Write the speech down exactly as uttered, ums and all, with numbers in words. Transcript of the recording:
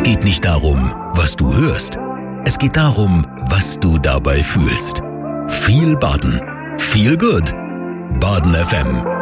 geht nicht darum, was du hörst. Es geht darum, was du dabei fühlst. Viel Baden. Feel good. Baden F M.